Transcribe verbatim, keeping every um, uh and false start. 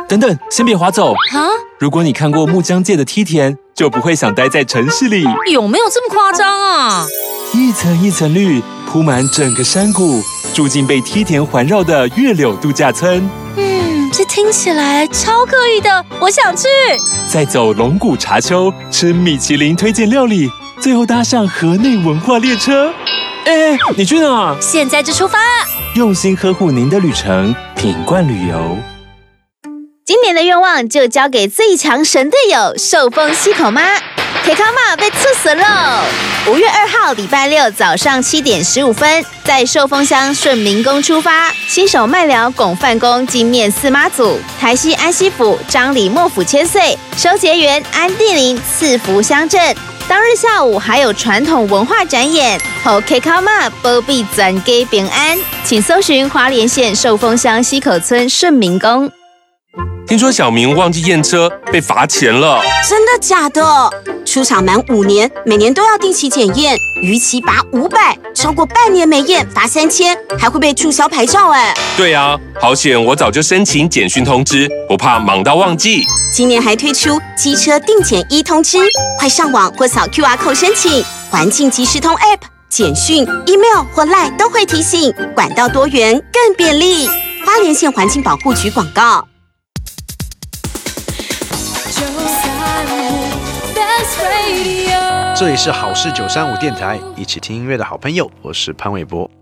等等，先别滑走。 啊？ 如果你看过木江界的梯田，就不会想待在城市里。 有没有这么夸张啊？ 一层一层绿，铺满整个山谷，住进被梯田环绕的月柳度假村。 嗯，这听起来超可以的，我想去。 再走龙骨茶丘，吃米其林推荐料理，最后搭上河内文化列车。哎，你去哪？ 现在就出发！ 用心呵护您的旅程，品冠旅游。 今年的愿望就交给最强神队友寿丰溪口妈。K 康妈被刺死了！五月二号礼拜六早上七点十五分，在寿丰乡顺明宫出发，新手麦寮拱范宫金面四妈祖，台西安溪府张李莫府千岁，收结缘安地林赐福乡镇。当日下午还有传统文化展演，后 K 康妈保庇全家平安，请搜寻花莲县寿丰乡溪口村顺明宫。 听说小明忘记验车，被罚钱了。 真的假的？出厂满五年，每年都要定期检验，逾期罚五百，超过半年没验罚三千，还会被注销牌照。哎， 对啊，好险！我早就申请简讯通知，不怕忙到忘记。 今年还推出机车定检一通知，快上网或扫 Q R code 申请。环境即时通 App、简讯、email 或 Line 都会提醒，管道多元更便利。花莲县环境保护局广告。 这里是好事九三五电台，一起听音乐的好朋友，我是潘玮柏。